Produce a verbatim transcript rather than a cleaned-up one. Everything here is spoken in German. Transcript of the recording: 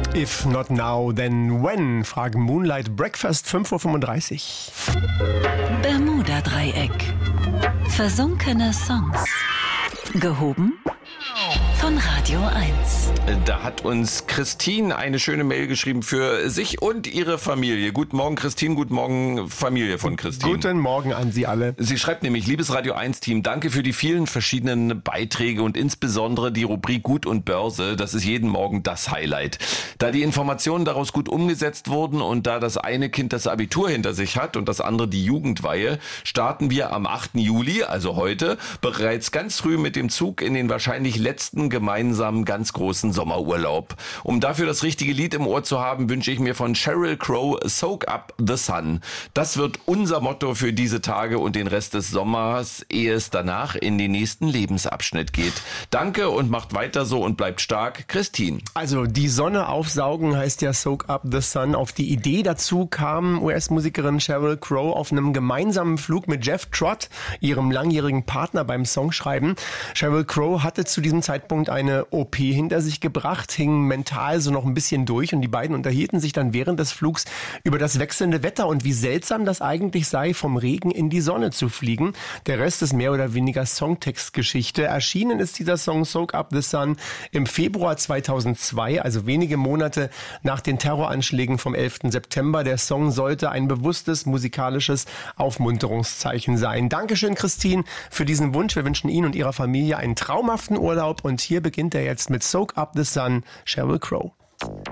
If not now, then when? Fragen Moonlight Breakfast, fünf Uhr fünfunddreißig. Bermuda-Dreieck. Versunkene Songs. Gehoben von Radio eins. Da hat uns Christine eine schöne Mail geschrieben für sich und ihre Familie. Guten Morgen Christine, guten Morgen Familie von Christine. Guten Morgen an Sie alle. Sie schreibt nämlich, liebes Radio eins Team, danke für die vielen verschiedenen Beiträge und insbesondere die Rubrik Gut und Börse. Das ist jeden Morgen das Highlight. Da die Informationen daraus gut umgesetzt wurden und da das eine Kind das Abitur hinter sich hat und das andere die Jugendweihe, starten wir am achten Juli, also heute, bereits ganz früh mit dem Zug in den wahrscheinlich letzten gemeinsamen ganz großen Sommerurlaub. Um dafür das richtige Lied im Ohr zu haben, wünsche ich mir von Sheryl Crow Soak Up the Sun. Das wird unser Motto für diese Tage und den Rest des Sommers, ehe es danach in den nächsten Lebensabschnitt geht. Danke und macht weiter so und bleibt stark. Christine. Also die Sonne aufsaugen heißt ja Soak Up the Sun. Auf die Idee dazu kam U S-Musikerin Sheryl Crow auf einem gemeinsamen Flug mit Jeff Trott, ihrem langjährigen Partner beim Songschreiben. Sheryl Crow hatte zu diesem Zeitpunkt eine O P hinter sich gebracht, hing mental so noch ein bisschen durch und die beiden unterhielten sich dann während des Flugs über das wechselnde Wetter und wie seltsam das eigentlich sei, vom Regen in die Sonne zu fliegen. Der Rest ist mehr oder weniger Songtextgeschichte. Erschienen ist dieser Song Soak Up the Sun im Februar zweitausendzwei, also wenige Monate nach den Terroranschlägen vom elften September. Der Song sollte ein bewusstes musikalisches Aufmunterungszeichen sein. Dankeschön, Christine, für diesen Wunsch. Wir wünschen Ihnen und Ihrer Familie einen traumhaften Urlaub und hier beginnt er jetzt mit Soak Up the Sun, Sheryl Crow.